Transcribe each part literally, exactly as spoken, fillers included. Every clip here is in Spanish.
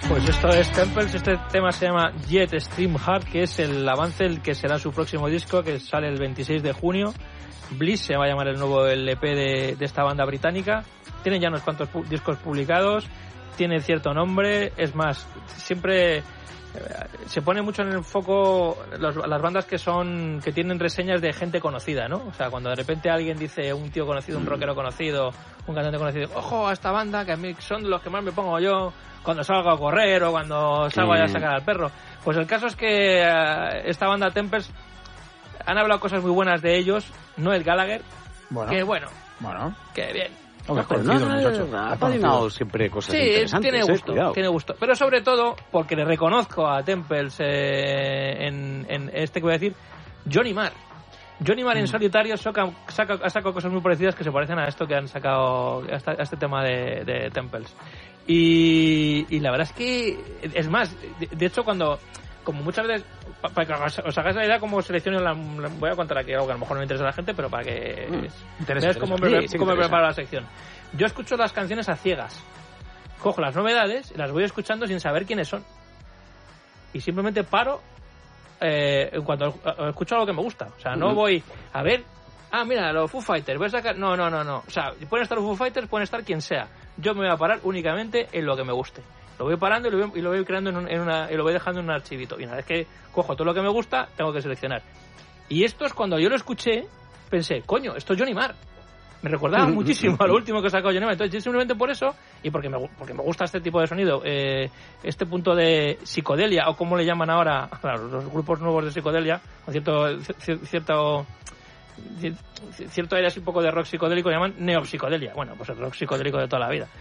Pues esto es Temples, este tema se llama Jet Stream Heart, que es el avance el que será su próximo disco, que sale el veintiséis de junio. Bliss se va a llamar el nuevo L P de, de esta banda británica. Tienen ya unos cuantos pu- discos publicados, tienen cierto nombre, es más, siempre eh, se pone mucho en el foco los, las bandas que son que tienen reseñas de gente conocida, ¿no? O sea, cuando de repente alguien dice, un tío conocido, un rockero conocido, un cantante conocido, ojo a esta banda que a mí son los que más me pongo yo cuando salgo a correr o cuando salgo a sacar al perro. Pues el caso es que uh, esta banda Tempest han hablado cosas muy buenas de ellos. Noel Gallagher, Bueno, que bueno, bueno. que bien. Hombre, Pero conocido, no, muchacho. no, ha Es patinado conocido. siempre cosas Sí, interesantes. tiene eh, gusto, cuidado. tiene gusto. Pero sobre todo porque le reconozco a Temples eh, en, en este que voy a decir, Johnny Marr. Johnny Marr en solitario saca, saca, ha sacado cosas muy parecidas que se parecen a esto que han sacado, a, esta, a este tema de, de Temples. Y, y la verdad es que, es más, de, de hecho cuando, como muchas veces, para pa que os, os hagáis la idea cómo selecciono, la, la, voy a contar aquí algo que a lo mejor no me interesa a la gente, pero para que Mm, veas cómo me, Sí, sí cómo me interesa. preparo la sección. Yo escucho las canciones a ciegas. Cojo las novedades y las voy escuchando sin saber quiénes son. Y simplemente paro eh, en cuanto escucho algo que me gusta. O sea, no Uh-huh. voy a ver, ah, mira, los Foo Fighters, voy a sacar... No, no, no, no. O sea, pueden estar los Foo Fighters, pueden estar quien sea. Yo me voy a parar únicamente en lo que me guste. Lo voy parando y lo voy, y lo voy creando en, un, en una... y lo voy dejando en un archivito. Y una vez que cojo todo lo que me gusta, tengo que seleccionar. Y esto es cuando yo lo escuché, pensé, coño, esto es Johnny Marr. Me recordaba muchísimo a lo último que sacó Johnny Marr. Entonces, yo simplemente por eso, y porque me, porque me gusta este tipo de sonido, eh, este punto de psicodelia, o como le llaman ahora, claro, los grupos nuevos de psicodelia, con cierto cier- cierto cier- cierto aire así un poco de rock psicodélico, le llaman neopsicodelia. Bueno, pues el rock psicodélico de toda la vida.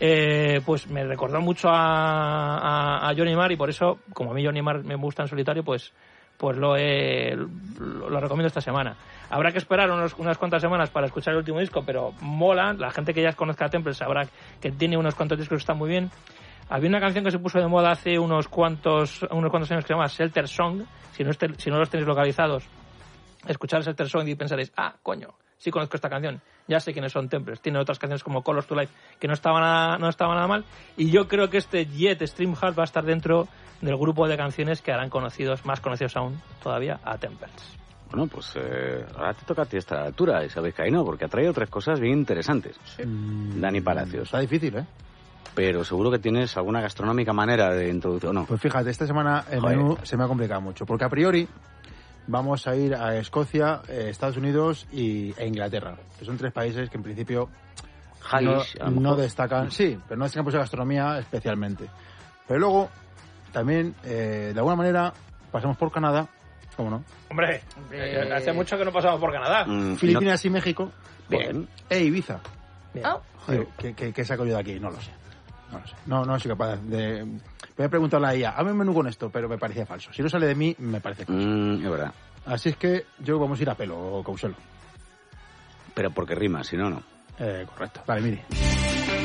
Eh, pues me recordó mucho a, a, a Johnny Marr, y por eso, como a mí Johnny Marr me gusta en solitario, pues pues lo, he, lo, lo recomiendo esta semana. Habrá que esperar unos, unas cuantas semanas para escuchar el último disco, pero mola. La gente que ya conozca a Temple sabrá que tiene unos cuantos discos que están muy bien. Había una canción que se puso de moda hace unos cuantos unos cuantos años que se llama Shelter Song. Si no, este, si no los tenéis localizados, escuchar Shelter Song y pensaréis, ah, coño, sí conozco esta canción, ya sé quiénes son Temples. Tiene otras canciones como Colors to Life que no estaban nada, no estaban nada mal, y yo creo que este Jet Stream Heart va a estar dentro del grupo de canciones que harán conocidos, más conocidos aún todavía, a Temples. Bueno, pues eh, ahora te toca a ti estar a la altura, Isabel Caíno, porque ha traído tres cosas bien interesantes. Mm, Dani Palacios. Está difícil, ¿eh? Pero seguro que tienes alguna gastronómica manera de introducir, ¿o no? Pues fíjate, esta semana el Joder. menú se me ha complicado mucho, porque a priori vamos a ir a Escocia, eh, Estados Unidos y, e Inglaterra, que son tres países que en principio Haggis, no, a lo no mejor. destacan, sí, pero no destacan por su gastronomía especialmente. Pero luego, también, eh, de alguna manera, pasamos por Canadá, ¿cómo no? Hombre, eh, hace mucho que no pasamos por Canadá. Mm, Filipinas y México, Bien. e Ibiza. Bien. Joder, ¿qué, qué, qué saco yo de aquí? No lo sé. No lo sé. No, no soy capaz de... Voy a preguntarle a ella, hazme un menú con esto, pero me parecía falso. Si no sale de mí, me parece falso. Mm, es verdad. Así es que yo vamos a ir a pelo, Causelo. Pero porque rima, si no, no. Eh, correcto. Vale, mire.